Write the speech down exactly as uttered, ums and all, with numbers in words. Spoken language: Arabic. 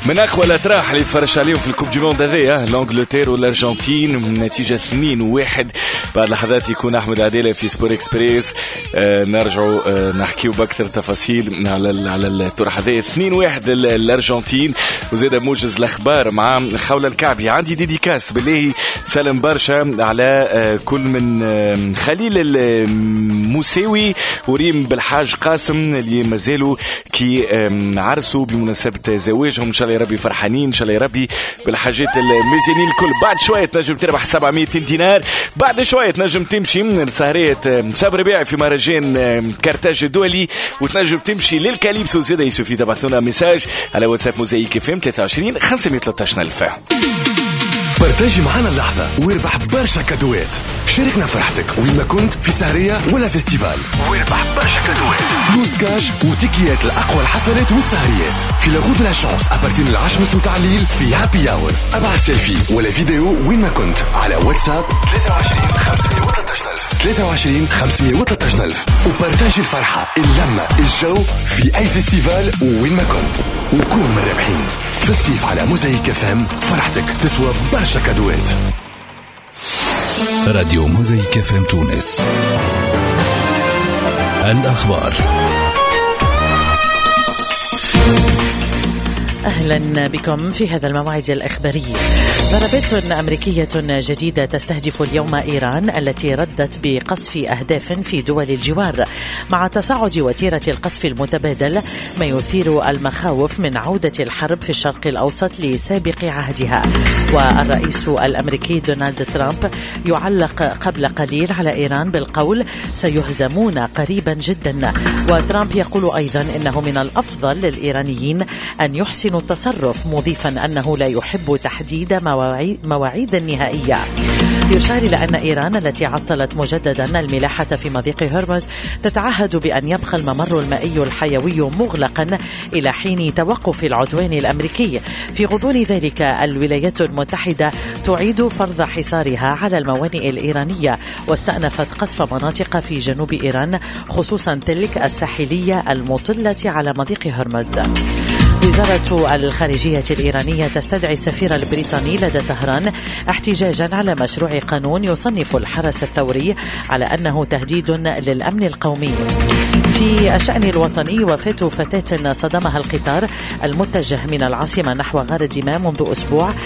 من أقوى الأطراح اللي تفرج عليهم في الكوب دي موند هذايا لانجلتير والأرجنتين، نتيجة اثنين واحد. بعد لحظات يكون أحمد عديلة في سبور إكسبريس. آه نرجعوا آه نحكيو بأكثر تفاصيل على على الطرح هذايا اثنين واحد الأرجنتين. وزاد موجز الأخبار مع خولة الكعبي. عندي ديديكاس بالله سلام برشا على آه كل من آه خليل الموساوي وريم بالحاج قاسم اللي مازالوا كي آه عرسوا بمناسبة زواجهم. إن شاء الله يا ربي فرحانين، إن شاء الله يا ربي بالحاجات الميزانية الكل. بعد شوية تنجم تربح سبعمية دينار، بعد شوية تنجم تمشي من سهرية صبر ربيعي في مهرجان كارتاج الدولي، وتنجم تمشي للكاليبسو. زيادة يسوفي تبعثونا ميساج على واتساب موزايك اف ام ثلاثة وعشرين خمسمية وثلاثة عشر ألف. بارتاجي معنا اللحظة واربح برشا كادوات. شاركنا فرحتك وين ما كنت في سهرية ولا فيستيفال، واربح برشا كادوات، فلوس كاش وتيكيات لأقوى الحفلات والسهريات في لاغود لا شانس أبارتين العشر مساء الليل في هابي اور. ابعث سيلفي ولا فيديو وين ما كنت على واتساب ثلاثة وعشرين خمسمية وثلاثة عشر ألف ثلاثة وعشرين خمسمية وثلاثة عشر ألف. وبارتاجي الفرحة، اللمة، الجو في أي فيستيفال وين ما كنت، وكون من الرابحين. في الصيف على موزايك اف ام فرحتك تسوى برشا كادوات. راديو موزايك اف ام تونس. الأخبار. أهلا بكم في هذا الموعد الإخباري. ضربات أمريكية جديدة تستهدف اليوم إيران التي ردت بقصف أهداف في دول الجوار، مع تصاعد وتيرة القصف المتبادل ما يثير المخاوف من عودة الحرب في الشرق الأوسط لسابق عهدها. والرئيس الأمريكي دونالد ترامب يعلق قبل قليل على إيران بالقول سيهزمون قريبا جدا. وترامب يقول أيضا إنه من الأفضل للإيرانيين أن يحسنوا التصرف، مضيفا أنه لا يحب تحديد مواعيد نهائية. يشار إلى أن إيران التي عطلت مجددا الملاحة في مضيق هرمز تتعهد بأن يبقى الممر المائي الحيوي مغلقا إلى حين توقف العدوان الأمريكي. في غضون ذلك الولايات المتحدة تعيد فرض حصارها على الموانئ الإيرانية، واستأنفت قصف مناطق في جنوب إيران خصوصا تلك الساحلية المطلة على مضيق هرمز. وزارة الخارجية الإيرانية تستدعي السفير البريطاني لدى طهران احتجاجا على مشروع قانون يصنف الحرس الثوري على أنه تهديد للأمن القومي. في الشأن الوطني، وفاة فتاة صدمها القطار المتجه من العاصمة نحو غار الدمام منذ أسبوع